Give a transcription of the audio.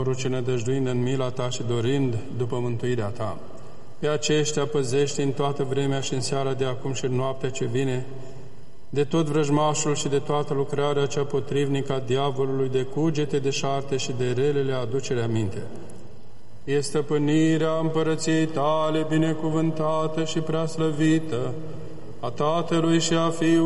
proroce, nădăjduind în mila Ta și dorind după mântuirea Ta. Pe aceștia păzești în toată vremea și în seara de acum și în noaptea ce vine, de tot vrăjmașul și de toată lucrarea cea potrivnică a diavolului, de cugete deșarte și de relele aducere aminte. E stăpânirea împărăției Tale binecuvântată și preaslăvită, a Tatălui și a Fiului